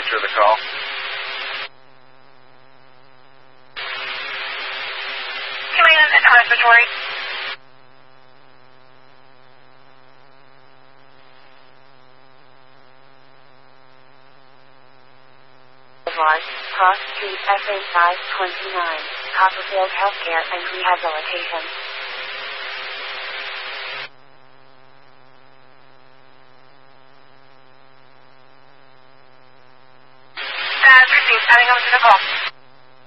nature of the call. Command and respiratory. Cross Street, SA 529, Copperfield Healthcare and Rehabilitation. Received. Adding over to the call.